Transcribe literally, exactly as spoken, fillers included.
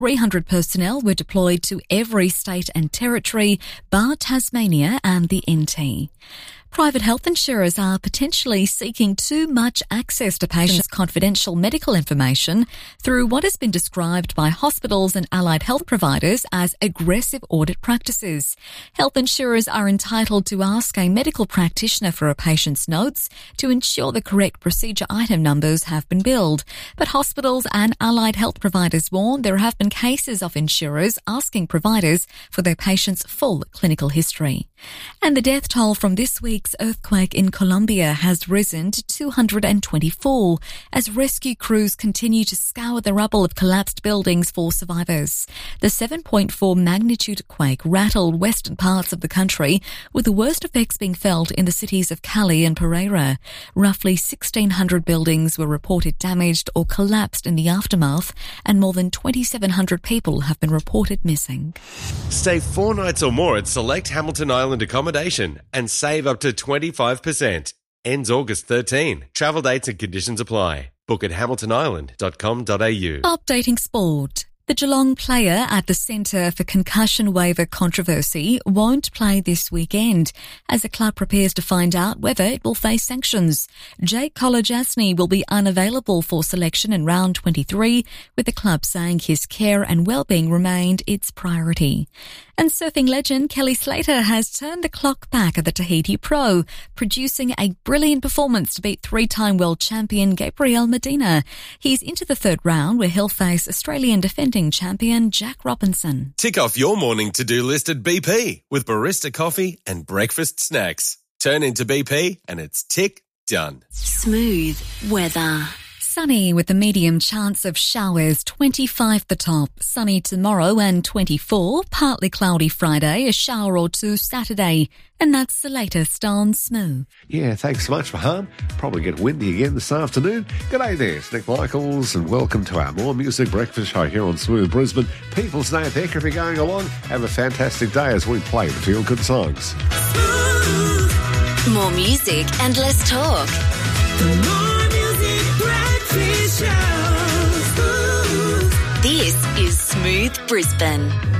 three hundred personnel were deployed to every state and territory, bar Tasmania and the N T. Private health insurers are potentially seeking too much access to patients' confidential medical information through what has been described by hospitals and allied health providers as aggressive audit practices. Health insurers are entitled to ask a medical practitioner for a patient's notes to ensure the correct procedure item numbers have been billed. But hospitals and allied health providers warn there have been cases of insurers asking providers for their patients' full clinical history. And the death toll from this week's earthquake in Colombia has risen to two hundred twenty-four as rescue crews continue to scour the rubble of collapsed buildings for survivors. The seven point four magnitude quake rattled western parts of the country, with the worst effects being felt in the cities of Cali and Pereira. Roughly sixteen hundred buildings were reported damaged or collapsed in the aftermath, and more than twenty-seven hundred people have been reported missing. Stay four nights or more at select Hamilton Island accommodation and save up to twenty-five percent. Ends August thirteenth. Travel dates and conditions apply. Book at hamilton island dot com dot a u. Updating sport. The Geelong player at the Centre for Concussion Waiver Controversy won't play this weekend as the club prepares to find out whether it will face sanctions. Jake Kolodjasny will be unavailable for selection in round twenty-three, with the club saying his care and well-being remained its priority. And surfing legend Kelly Slater has turned the clock back at the Tahiti Pro, producing a brilliant performance to beat three-time world champion Gabriel Medina. He's into the third round where he'll face Australian defending champion Jack Robinson. Tick off your morning to-do list at B P with barista coffee and breakfast snacks. Turn into B P and it's tick done. Smooth weather. Sunny with a medium chance of showers, twenty-five the top. Sunny tomorrow and twenty-four. Partly cloudy Friday, a shower or two Saturday. And that's the latest on Smooth. Yeah, thanks so much, Faham. Probably get windy again this afternoon. G'day there, it's Nick Michaels, and welcome to our More Music Breakfast show here on Smooth Brisbane. People's Day at the Heck, if you're going along, have a fantastic day as we play the feel-good songs. More music and less talk. More music breakfast show. This is Smooth Brisbane.